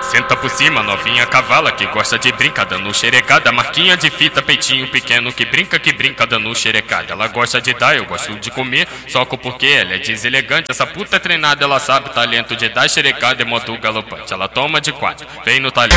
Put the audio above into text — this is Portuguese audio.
Senta por cima, novinha cavala que gosta de brincar dando xerecada. Marquinha de fita, peitinho pequeno que brinca dando xerecada. Ela gosta de dar, eu gosto de comer, soco porque ela é deselegante. Essa puta é treinada, ela sabe o talento de dar xerecada e moto galopante. Ela toma de quatro, vem no talento.